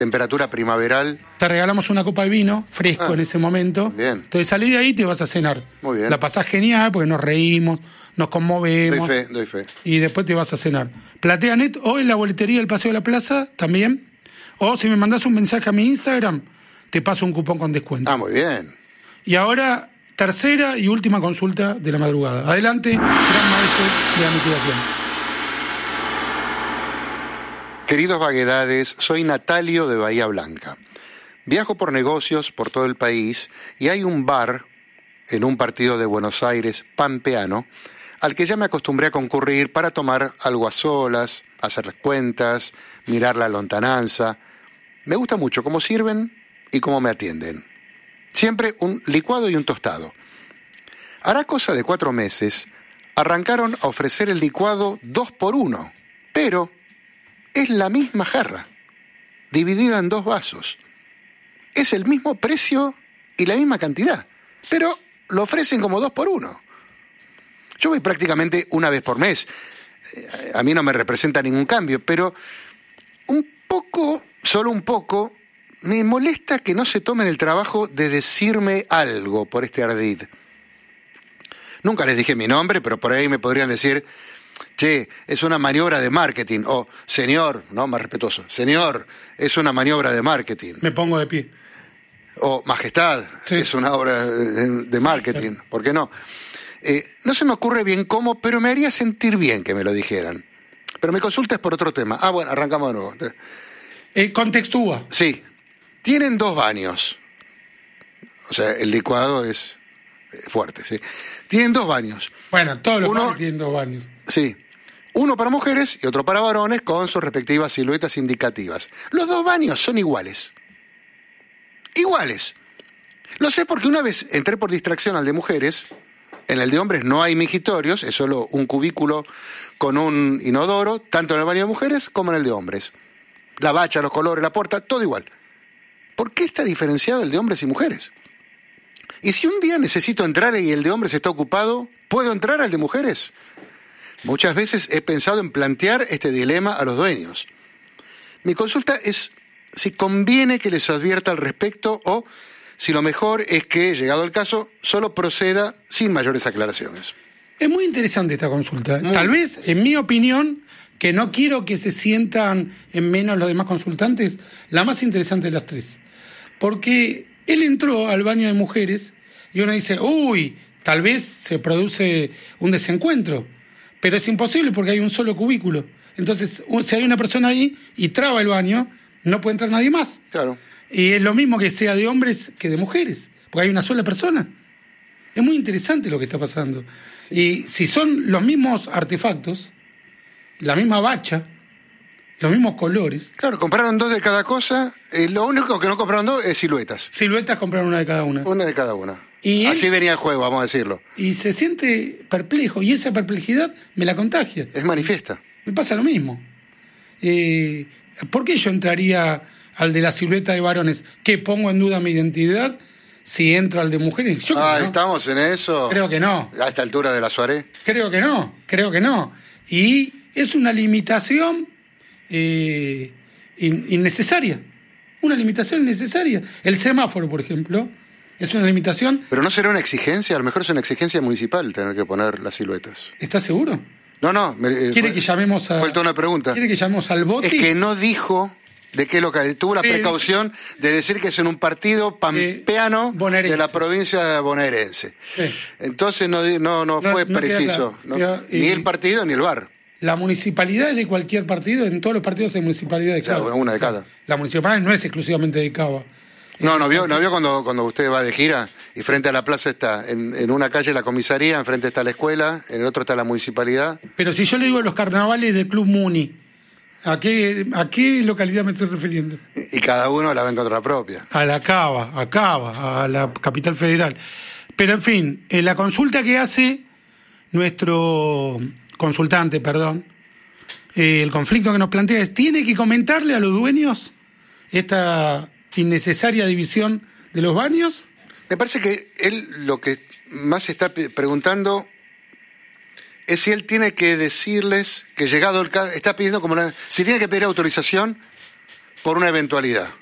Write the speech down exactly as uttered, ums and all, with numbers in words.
temperatura primaveral. Te regalamos una copa de vino fresco ah, en ese momento. Bien. Entonces salí de ahí y te vas a cenar. Muy bien. La pasás genial porque nos reímos, nos conmovemos. Doy fe, doy fe. Y después te vas a cenar. PlateaNet o en la boletería del Paseo de la Plaza también. O si me mandás un mensaje a mi Instagram, te paso un cupón con descuento. Ah, muy bien. Y ahora, tercera y última consulta de la madrugada. Adelante, gran maestro de la mitigación. Queridos vaguedades, soy Natalio de Bahía Blanca. Viajo por negocios por todo el país y hay un bar en un partido de Buenos Aires, pampeano, al que ya me acostumbré a concurrir para tomar algo a solas, hacer las cuentas, mirar la lontananza. Me gusta mucho cómo sirven y cómo me atienden. Siempre un licuado y un tostado. Hará cosa de cuatro meses, arrancaron a ofrecer el licuado dos por uno, pero es la misma jarra, dividida en dos vasos. Es el mismo precio y la misma cantidad, pero lo ofrecen como dos por uno. Yo voy prácticamente una vez por mes. A mí no me representa ningún cambio, pero un poco, solo un poco, me molesta que no se tomen el trabajo de decirme algo por este ardid. Nunca les dije mi nombre, pero por ahí me podrían decir, che, es una maniobra de marketing, o señor, no, más respetuoso, señor, es una maniobra de marketing. Me pongo de pie. O majestad, sí, es una obra de, de marketing, sí. ¿Por qué no? Eh, no se me ocurre bien cómo, pero me haría sentir bien que me lo dijeran. Pero mi consulta es por otro tema. Ah, bueno, arrancamos de nuevo. Eh, contextúa. Sí. Tienen dos baños. O sea, el licuado es fuerte, ¿sí? Tienen dos baños. Bueno, todos los Uno, baños tienen dos baños. Sí. Uno para mujeres y otro para varones con sus respectivas siluetas indicativas. Los dos baños son iguales. Iguales. Lo sé porque una vez entré por distracción al de mujeres. En el de hombres no hay mijitorios, es solo un cubículo con un inodoro, tanto en el baño de mujeres como en el de hombres. La bacha, los colores, la puerta, todo igual. ¿Por qué está diferenciado el de hombres y mujeres? Y si un día necesito entrar y el de hombres está ocupado, ¿puedo entrar al de mujeres? Muchas veces he pensado en plantear este dilema a los dueños. Mi consulta es si conviene que les advierta al respecto o si lo mejor es que, llegado el caso, solo proceda sin mayores aclaraciones. Es muy interesante esta consulta. Muy. Tal vez, en mi opinión, que no quiero que se sientan en menos los demás consultantes, la más interesante de las tres. Porque él entró al baño de mujeres y uno dice, uy, tal vez se produce un desencuentro. Pero es imposible porque hay un solo cubículo. Entonces, si hay una persona ahí y traba el baño, no puede entrar nadie más. Claro. Y es lo mismo que sea de hombres que de mujeres, porque hay una sola persona. Es muy interesante lo que está pasando. Sí. Y si son los mismos artefactos, la misma bacha, los mismos colores... Claro, compraron dos de cada cosa, eh, lo único que no compraron dos es siluetas. Siluetas compraron una de cada una. Una de cada una. Y Así él, venía el juego, vamos a decirlo. Y se siente perplejo, y esa perplejidad me la contagia. Es manifiesta. Me pasa lo mismo. Eh, ¿Por qué yo entraría al de la silueta de varones? ¿Qué pongo en duda mi identidad si entro al de mujeres? Yo ah, creo que no. ¿Estamos en eso? Creo que no. ¿A esta altura de la soirée? Creo que no, creo que no. Y es una limitación eh, in, innecesaria. Una limitación innecesaria. El semáforo, por ejemplo, es una limitación... Pero no será una exigencia, a lo mejor es una exigencia municipal tener que poner las siluetas. ¿Estás seguro? No, no. Me, eh, ¿Quiere fue, que llamemos a...? Falta una pregunta. ¿Quiere que llamemos al bote? Es que no dijo de qué local. Tuvo la eh, precaución de decir que es en un partido pampeano eh, de la provincia bonaerense. Sí. Entonces no, no, no, no fue no preciso. Claro. No, Pero, ni eh, el partido ni el bar. La municipalidad es de cualquier partido. En todos los partidos hay municipalidad de Cava. O sea, una de cada. La municipalidad no es exclusivamente de Cava. No, no vio, no vio cuando, cuando usted va de gira y frente a la plaza está, en, en una calle la comisaría, enfrente está la escuela, en el otro está la municipalidad. Pero si yo le digo los carnavales del Club Muni, ¿a qué, a qué localidad me estoy refiriendo? Y cada uno la ve en contra propia. A la Cava, a Cava, a la capital federal. Pero en fin, en la consulta que hace nuestro consultante, perdón, eh, el conflicto que nos plantea es, ¿tiene que comentarle a los dueños esta innecesaria división de los baños? Me parece que él lo que más está preguntando es si él tiene que decirles que llegado el caso, está pidiendo como una, si tiene que pedir autorización por una eventualidad.